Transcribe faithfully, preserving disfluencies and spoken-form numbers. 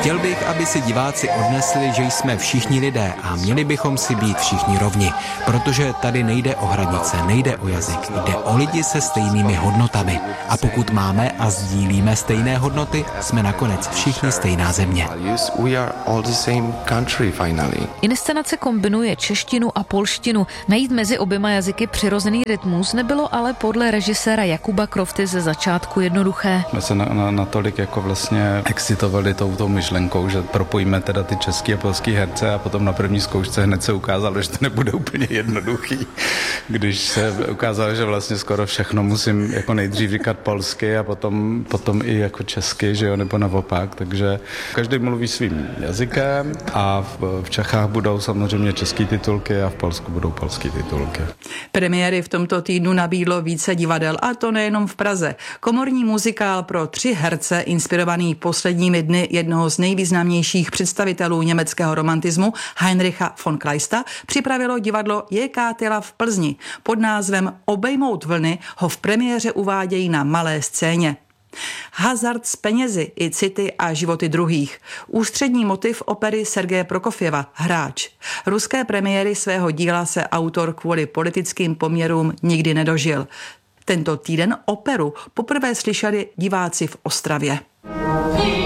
Chtěl bych, aby si diváci odnesli, že jsme všichni lidé a měli bychom si být všichni rovni, protože tady nejde o hranice, nejde o jazyk, jde o lidi se stejnými hodnotami. A pokud máme a sdílíme stejné hodnoty, jsme nakonec všichni stejná země. Inscenace kombinuje češtinu a polštinu. Najít mezi oběma jazyky přirozený rytmus nebylo ale podle režiséra Jakuba Krofty ze začátku jednoduché. Jsme se na, na, natolik jako vlastně excitovali touto myšlenkou, že propojíme teda ty český a polský herce a potom na první zkoušce hned se ukázalo, že to nebude úplně jednoduchý. Když se ukázalo, že vlastně skoro všechno musím jako nejdřív říkat polsky a potom, potom i jako česky, že jo, nebo naopak, takže každý mluví svým jazykem a v, v Čechách budou samozřejmě český titulky a v Polsku budou polský titulky. Premiéry v tomto týdnu nabídlo více divadel a to nejenom v Praze. Komorní muzikál pro tři herce, inspirovaný posledními dny jednoho z nejvýznamnějších představitelů německého romantismu Heinricha von Kleista, připravilo divadlo J K Tyla v Plzni. Pod názvem Obejmout vlny ho v premiéře uvádějí na malé scéně. Hazard s penězi i city a životy druhých. Ústřední motiv opery Sergeje Prokofjeva, Hráč. Ruské premiéry svého díla se autor kvůli politickým poměrům nikdy nedožil. Tento týden operu poprvé slyšeli diváci v Ostravě.